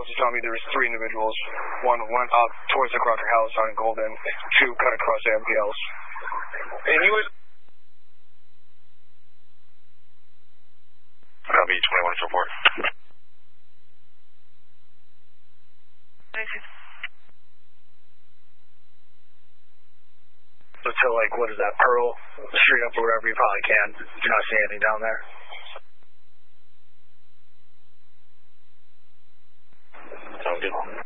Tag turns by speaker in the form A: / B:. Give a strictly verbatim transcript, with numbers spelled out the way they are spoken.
A: also telling me there was three individuals. One went up towards the Crocker house on Golden, two cut across the M P Ls.
B: And he was... Copy, twenty-one, so forth.
A: So to, like, what is that, Pearl Street up or wherever you probably can. You're not seeing anything down there.
B: Sounds good.